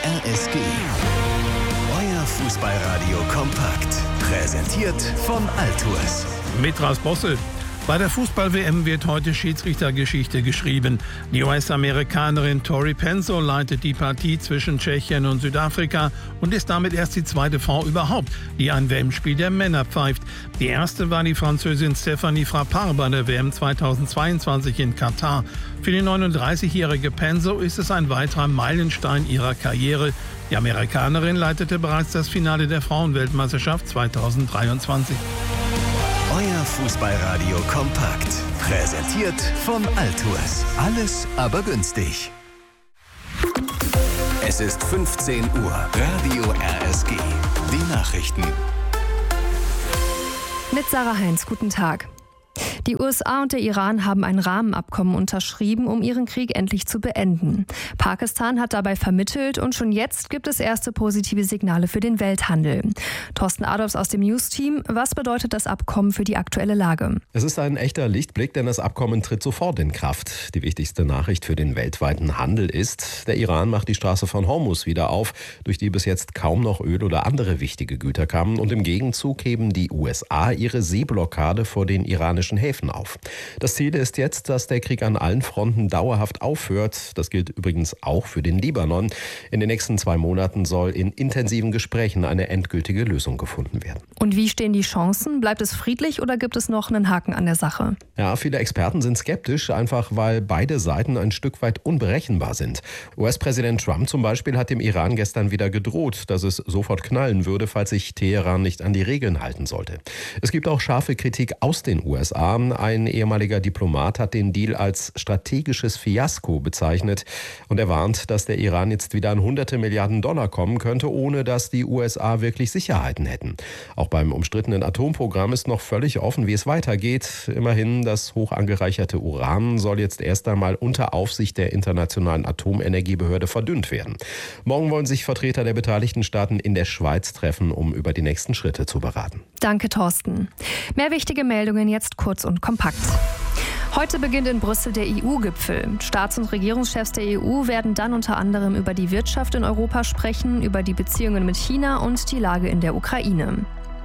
RSG. Euer Fußballradio kompakt. Präsentiert von Altours. Mit Ras Bosse. Bei der Fußball-WM wird heute Schiedsrichtergeschichte geschrieben. Die US-Amerikanerin Tori Penso leitet die Partie zwischen Tschechien und Südafrika und ist damit erst die zweite Frau überhaupt, die ein WM-Spiel der Männer pfeift. Die erste war die Französin Stéphanie Frappart bei der WM 2022 in Katar. Für die 39-jährige Penso ist es ein weiterer Meilenstein ihrer Karriere. Die Amerikanerin leitete bereits das Finale der Frauenweltmeisterschaft 2023. Euer Fußballradio kompakt. Präsentiert von Altours. Alles aber günstig. Es ist 15 Uhr. Radio RSG. Die Nachrichten. Mit Sarah Heinz, guten Tag. Die USA und der Iran haben ein Rahmenabkommen unterschrieben, um ihren Krieg endlich zu beenden. Pakistan hat dabei vermittelt und schon jetzt gibt es erste positive Signale für den Welthandel. Thorsten Adolfs aus dem News-Team, was bedeutet das Abkommen für die aktuelle Lage? Es ist ein echter Lichtblick, denn das Abkommen tritt sofort in Kraft. Die wichtigste Nachricht für den weltweiten Handel ist, der Iran macht die Straße von Hormuz wieder auf, durch die bis jetzt kaum noch Öl oder andere wichtige Güter kamen. Und im Gegenzug heben die USA ihre Seeblockade vor den iranischen Häfen auf. Das Ziel ist jetzt, dass der Krieg an allen Fronten dauerhaft aufhört. Das gilt übrigens auch für den Libanon. In den nächsten 2 Monaten soll in intensiven Gesprächen eine endgültige Lösung gefunden werden. Und wie stehen die Chancen? Bleibt es friedlich oder gibt es noch einen Haken an der Sache? Ja, viele Experten sind skeptisch, einfach weil beide Seiten ein Stück weit unberechenbar sind. US-Präsident Trump zum Beispiel hat dem Iran gestern wieder gedroht, dass es sofort knallen würde, falls sich Teheran nicht an die Regeln halten sollte. Es gibt auch scharfe Kritik aus den USA. Ein ehemaliger Diplomat hat den Deal als strategisches Fiasko bezeichnet und er warnt, dass der Iran jetzt wieder an hunderte Milliarden Dollar kommen könnte, ohne dass die USA wirklich Sicherheiten hätten. Auch beim umstrittenen Atomprogramm ist noch völlig offen, wie es weitergeht. Immerhin, das hoch angereicherte Uran soll jetzt erst einmal unter Aufsicht der Internationalen Atomenergiebehörde verdünnt werden. Morgen wollen sich Vertreter der beteiligten Staaten in der Schweiz treffen, um über die nächsten Schritte zu beraten. Danke, Thorsten. Mehr wichtige Meldungen jetzt kurz und kompakt. Heute beginnt in Brüssel der EU-Gipfel. Staats- und Regierungschefs der EU werden dann unter anderem über die Wirtschaft in Europa sprechen, über die Beziehungen mit China und die Lage in der Ukraine.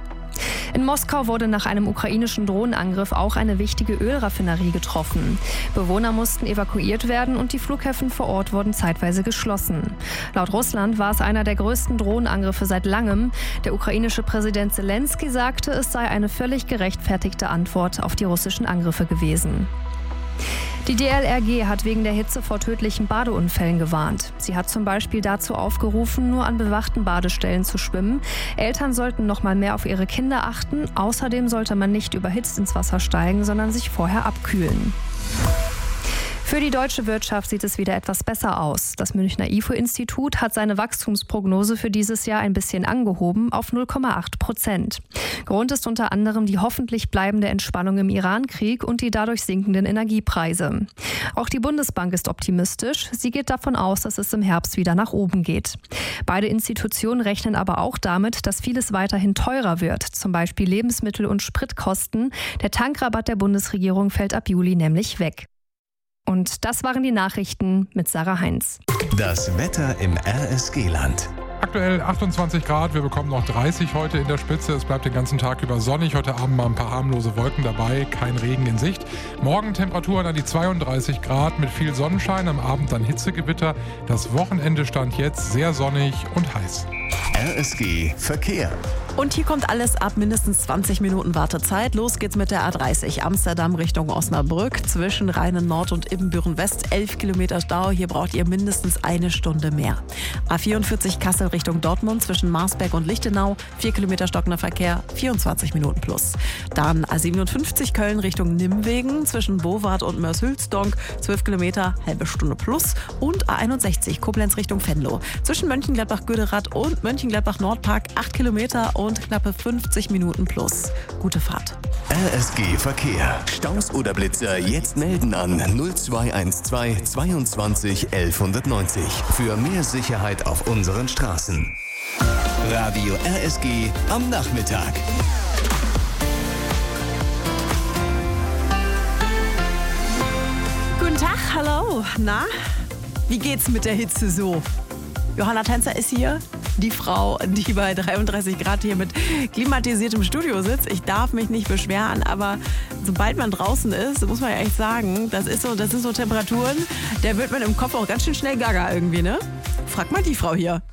In Moskau wurde nach einem ukrainischen Drohnenangriff auch eine wichtige Ölraffinerie getroffen. Bewohner mussten evakuiert werden und die Flughäfen vor Ort wurden zeitweise geschlossen. Laut Russland war es einer der größten Drohnenangriffe seit langem. Der ukrainische Präsident Zelensky sagte, es sei eine völlig gerechtfertigte Antwort auf die russischen Angriffe gewesen. Die DLRG hat wegen der Hitze vor tödlichen Badeunfällen gewarnt. Sie hat zum Beispiel dazu aufgerufen, nur an bewachten Badestellen zu schwimmen. Eltern sollten noch mal mehr auf ihre Kinder achten. Außerdem sollte man nicht überhitzt ins Wasser steigen, sondern sich vorher abkühlen. Für die deutsche Wirtschaft sieht es wieder etwas besser aus. Das Münchner IFO-Institut hat seine Wachstumsprognose für dieses Jahr ein bisschen angehoben auf 0,8%. Grund ist unter anderem die hoffentlich bleibende Entspannung im Iran-Krieg und die dadurch sinkenden Energiepreise. Auch die Bundesbank ist optimistisch. Sie geht davon aus, dass es im Herbst wieder nach oben geht. Beide Institutionen rechnen aber auch damit, dass vieles weiterhin teurer wird, zum Beispiel Lebensmittel- und Spritkosten. Der Tankrabatt der Bundesregierung fällt ab Juli nämlich weg. Und das waren die Nachrichten mit Sarah Heinz. Das Wetter im RSG-Land. Aktuell 28 Grad, wir bekommen noch 30 heute in der Spitze. Es bleibt den ganzen Tag über sonnig, heute Abend mal ein paar harmlose Wolken dabei, kein Regen in Sicht. Morgen Temperaturen an die 32 Grad mit viel Sonnenschein, am Abend dann Hitzegewitter. Das Wochenende stand jetzt sehr sonnig und heiß. RSG Verkehr. Und hier kommt alles ab mindestens 20 Minuten Wartezeit. Los geht's mit der A30 Amsterdam Richtung Osnabrück. Zwischen Rheinen Nord und Ibbenbüren West 11 Kilometer Stau. Hier braucht ihr mindestens 1 Stunde mehr. A44 Kassel Richtung Dortmund zwischen Marsberg und Lichtenau. 4 Kilometer stockender Verkehr, 24 Minuten plus. Dann A57 Köln Richtung Nimwegen zwischen Bowart und Mörs-Hülsdonk. 12 Kilometer, halbe Stunde plus. Und A61 Koblenz Richtung Venlo. Zwischen Mönchengladbach-Göderath und Mönchengladbach-Nordpark 8 Kilometer und knappe 50 Minuten plus. Gute Fahrt. RSG Verkehr. Staus oder Blitzer jetzt melden an 0212 22 1190. Für mehr Sicherheit auf unseren Straßen. Radio RSG am Nachmittag. Guten Tag, hallo. Na, wie geht's mit der Hitze so? Johanna Tänzer ist hier, die Frau, die bei 33 Grad hier mit klimatisiertem Studio sitzt. Ich darf mich nicht beschweren, aber sobald man draußen ist, muss man ja echt sagen, das sind so Temperaturen, da wird man im Kopf auch ganz schön schnell gaga irgendwie, ne? Frag mal die Frau hier.